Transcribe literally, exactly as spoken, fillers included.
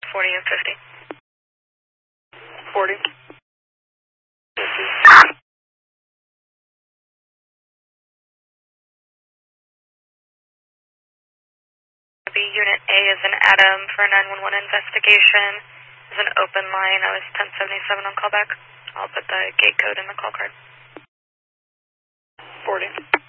forty and fifty. forty. The Unit A is an Adam for a nine one one investigation. It's an open line. I was ten seventy-seven on callback. I'll put the gate code in the call card. forty.